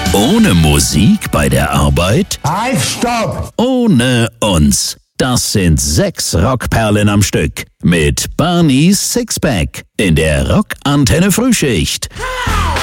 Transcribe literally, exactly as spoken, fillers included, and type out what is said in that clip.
Ohne Musik bei der Arbeit? Halt, stopp! Ohne uns. Das sind sechs Rockperlen am Stück. Mit Barney's Sixpack in der Rockantenne Frühschicht.